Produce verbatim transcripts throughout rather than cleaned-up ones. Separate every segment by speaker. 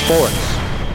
Speaker 1: Sports.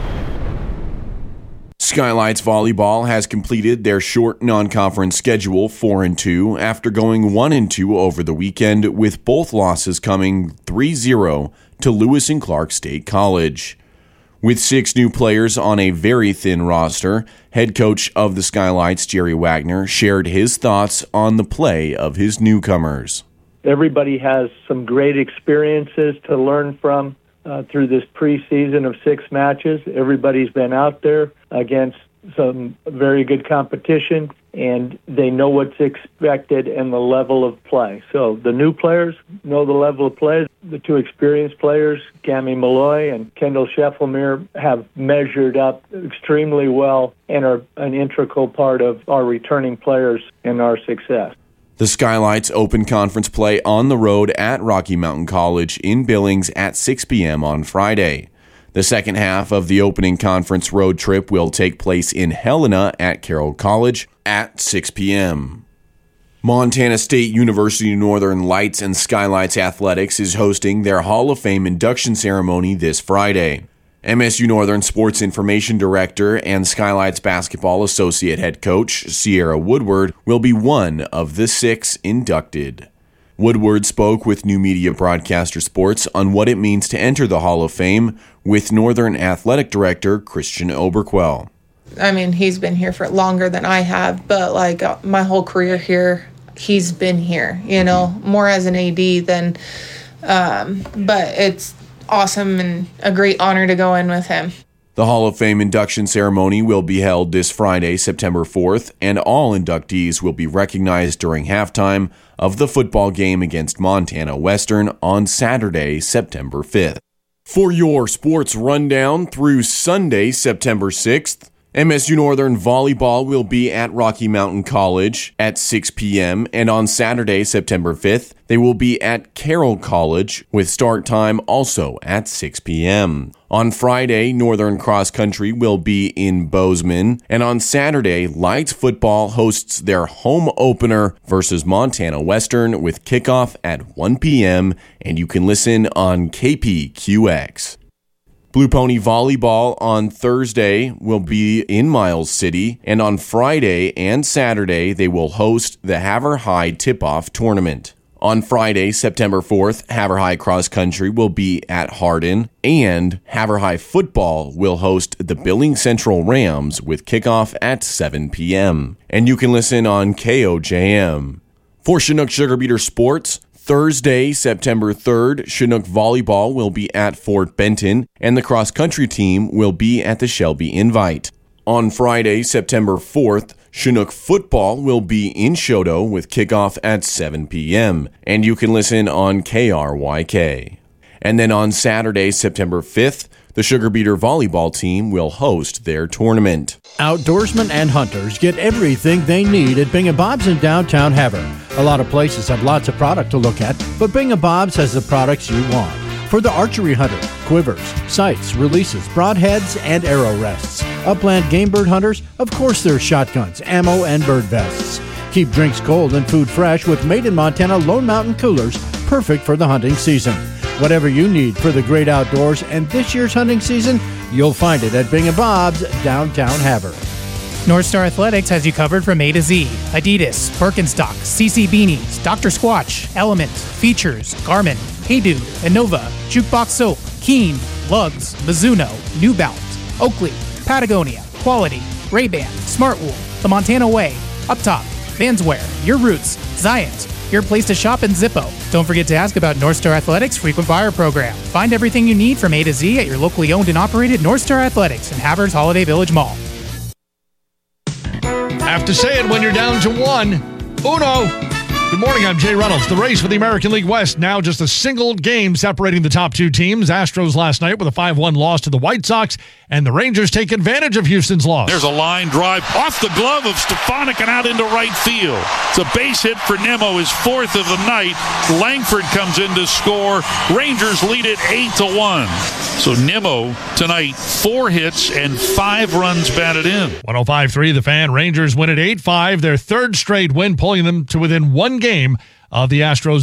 Speaker 2: Skylights Volleyball has completed their short non-conference schedule four and two after going one and two over the weekend, with both losses coming three zero to Lewis and Clark State College. With six new players on a very thin roster, head coach of the Skylights, Jerry Wagner, shared his thoughts on the play of his newcomers.
Speaker 3: Everybody has some great experiences to learn from uh, through this preseason of six matches. Everybody's been out there against some very good competition, and they know what's expected and the level of play. So the new players know the level of play. The two experienced players, Cami Malloy and Kendall Scheffelmeer, have measured up extremely well and are an integral part of our returning players and our success.
Speaker 2: The Skylights open conference play on the road at Rocky Mountain College in Billings at six p.m. on Friday. The second half of the opening conference road trip will take place in Helena at Carroll College at six p.m. Montana State University Northern Lights and Skylights Athletics is hosting their Hall of Fame induction ceremony this Friday. M S U Northern Sports Information Director and Skylights Basketball Associate Head Coach Sierra Woodward will be one of the six inducted. Woodward spoke with New Media Broadcaster Sports on what it means to enter the Hall of Fame with Northern Athletic Director Christian Oberquell.
Speaker 4: I mean, he's been here for longer than I have, but like uh, my whole career here, he's been here, you know, more as an A D than, um, but it's awesome and a great honor to go in with him.
Speaker 2: The Hall of Fame induction ceremony will be held this Friday, September fourth, and all inductees will be recognized during halftime of the football game against Montana Western on Saturday, September fifth. For your sports rundown through Sunday, September sixth, M S U Northern Volleyball will be at Rocky Mountain College at six p.m. and on Saturday, September fifth, they will be at Carroll College with start time also at six p.m. On Friday, Northern Cross Country will be in Bozeman, and on Saturday, Lights Football hosts their home opener versus Montana Western with kickoff at one p.m., and you can listen on K P Q X. Blue Pony Volleyball on Thursday will be in Miles City, and on Friday and Saturday they will host the Havre High Tip-Off Tournament. On Friday, September fourth, Havre High Cross Country will be at Hardin, and Havre High Football will host the Billings Central Rams with kickoff at seven p.m. And you can listen on K O J M. For Chinook Sugar Beater Sports, Thursday, September third, Chinook Volleyball will be at Fort Benton, and the cross-country team will be at the Shelby Invite. On Friday, September fourth, Chinook Football will be in Choteau with kickoff at seven p.m., and you can listen on K R Y K. And then on Saturday, September fifth, the Sugar Beater Volleyball team will host their tournament.
Speaker 5: Outdoorsmen and hunters get everything they need at Bing and Bob's in downtown Havre. A lot of places have lots of product to look at, but Bing and Bob's has the products you want. For the archery hunter, quivers, sights, releases, broadheads, and arrow rests. Upland game bird hunters, of course there's shotguns, ammo, and bird vests. Keep drinks cold and food fresh with Made in Montana Lone Mountain coolers, perfect for the hunting season. Whatever you need for the great outdoors and this year's hunting season, you'll find it at Bing and Bob's, downtown Havre.
Speaker 6: North Star Athletics has you covered from A to Z. Adidas, Birkenstock, C C Beanies, Doctor Squatch, Element, Features, Garmin, Hey Dude, Innova, Jukebox Soap, Keen, Lugs, Mizuno, New Balance, Oakley, Patagonia, Quality, Ray-Ban, Smartwool, The Montana Way, Uptop, Vanswear, Your Roots, Zions, your place to shop in Zippo. Don't forget to ask about North Star Athletics Frequent Flyer Program. Find everything you need from A to Z at your locally owned and operated North Star Athletics in Havre's Holiday Village Mall.
Speaker 7: Have to say it when you're down to one. Uno. Good morning, I'm Jay Reynolds. The race for the American League West, now just a single game separating the top two teams. Astros last night with a five one loss to the White Sox, and the Rangers take advantage of Houston's loss.
Speaker 8: There's a line drive off the glove of Stefanik and out into right field. It's a base hit for Nimmo, his fourth of the night. Langford comes in to score. Rangers lead it eight to one. So Nimmo tonight, four hits and five runs batted in.
Speaker 7: one oh five point three The Fan. Rangers win it eight five, their third straight win, pulling them to within one game of the Astros